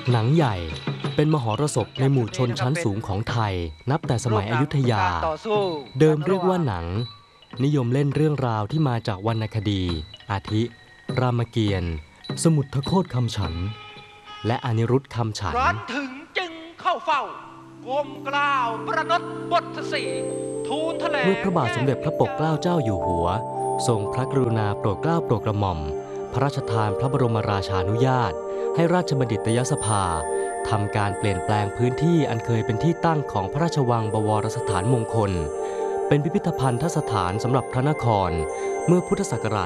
หนังใหญ่เป็นมหรสพในหมู่ชนชั้นสูงของไทยนับแต่สมัยอยุธยาเดิมเรียกว่าหนังนิยมเล่นเรื่องราวที่มาจากวรรณคดีอาทิรามเกียรติ์สมุทรโคตคำฉันและอนิรุตคำฉันครั้นถึงจึงเข้าเฝ้าก้มกล้าวประนตบทสีทูลแถลงเมื่อพระบาทสมเด็จพระปกเกล้าเจ้าอยู่หัวทรงพระกรุณาโปรดเกล้าโปรดกระหม่อมพระราชทานพระบรมราชานุญาตให้ราชบัณฑิตยสภาทำการเปลี่ยนแปลงพื้นที่อันเคยเป็นที่ตั้งของพระราชวังบวรสถานมงคลเป็นพิพิธภัณฑสถานสำหรับพระนครเมื่อพุทธศักราช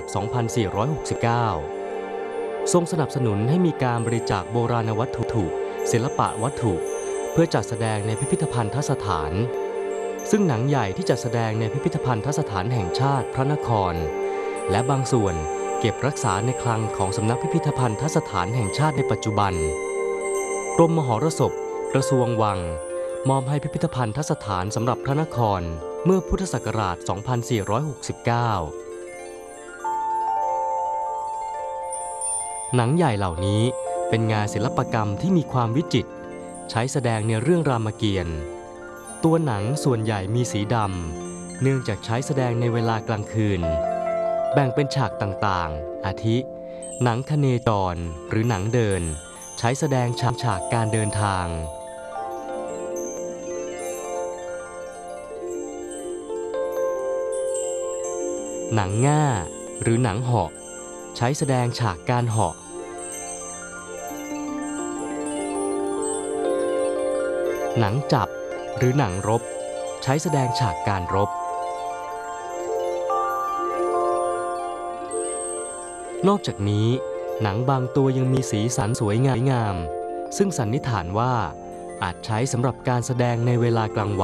2469 ทรงสนับสนุนให้มีการบริจาคโบราณวัตถุศิลปะวัตถุเพื่อจัดแสดงในพิพิธภัณฑสถานซึ่งหนังใหญ่ที่จัดแสดงในพิพิธภัณฑสถานแห่งชาติพระนครและบางส่วนเก็บรักษาในคลังของสำนักพิพิธภัณฑสถานแห่งชาติในปัจจุบันกรมมหรสพกระทรวงวังมอบให้พิพิธภัณฑสถานสำหรับพระนครเมื่อพุทธศักราช 2469 หนังใหญ่เหล่านี้เป็นงานศิลปกรรมที่มีความวิจิตรใช้แสดงในเรื่องรามเกียรติ์ตัวหนังส่วนใหญ่มีสีดำเนื่องจากใช้แสดงในเวลากลางคืนแบ่งเป็นฉากต่างๆอาทิหนังคเนจรหรือหนังเดินใช้แสดงฉากการเดินทางหนังง่าหรือหนังเหาะใช้แสดงฉากการเหาะหนังจับหรือหนังรบใช้แสดงฉากการรบนอกจากนี้หนังบางตัวยังมีสีสันสวยงามซึ่งสันนิษฐานว่าอาจใช้สำหรับการแสดงในเวลากลางวัน